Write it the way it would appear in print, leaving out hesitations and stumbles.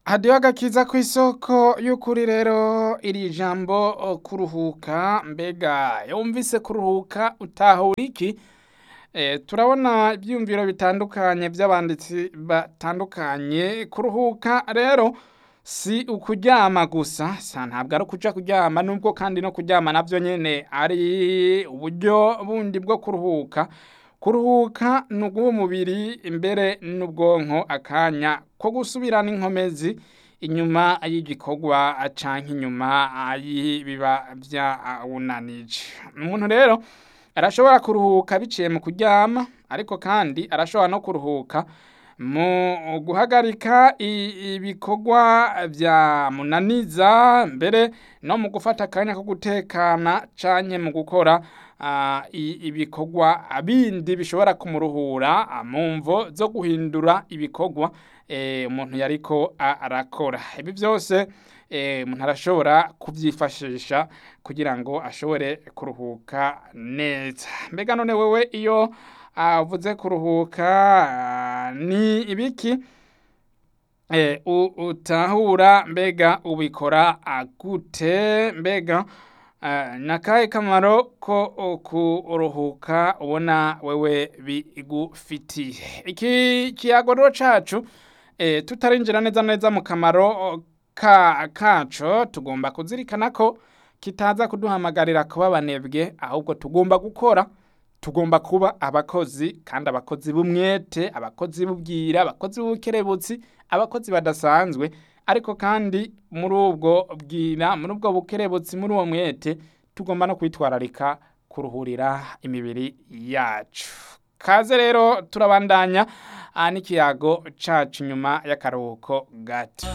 hadiho agakiza kw'isoko y'ukuri rero iri jambo kuruhuka mbega yumvise kuruhuka utahura iki? Turabona ivyiyumviro bitandukanye vy'abanditsi batandukanye. Kuruhuka rero si ukuryama gusa, ntabwo ari ukuja kuryama, nubwo kandi no kuryama navyo nyene ari uburyo bundi bwo kuruhuka. Kuruhuka ni uguha umubiri mbere n'ubwonko akanya ko gusubirana inkomezi inyuma y'igikorwa canke inyuma y'ibiba vyawunanije. Umuntu rero arashobora kuruhuka biciye mu kuryama, ariko kandi arashobora no kuruhuka mu guhagarika ibikorwa vyamunaniza, mbere no mu gufata akanya ko gutekana canke mu gukora ibikorwa bindi bishobora kumuruhura mu mvo zo guhindura ibikorwa umuntu yariko arakora. Ibi vyose umuntu arashobora kuvyifashisha kugira ngo ashobore kuruhuka neza. Mbega none wewe iyo uvuze kuruhuka ni ibiki utahura? Mbega ubikora gute? Mbega nakahe kamaro ko kuruhuka ubona wewe bigufitiye? Iki kiyago rero cacu tutarinjira neza neza mu kamaro kaco, tugomba kuzirikana ko kitaza kuduhamagarira kuba abanebwe, ahubwo tugomba gukora, tugomba kuba abakozi, kandi abakozi b'umwete, abakozi b'ubwira, abakozi b'ubukerebutsi, abakozi badasanzwe. Ariko kandi muri ubwo bwira, muri ubwo bukerebutsi, muri uwo mwete, tugomba no kwitwararika kuruhurira imibiri yacu. Kaze rero turabandanya n'ikiyago cacu nyuma y'akaruhuko gato.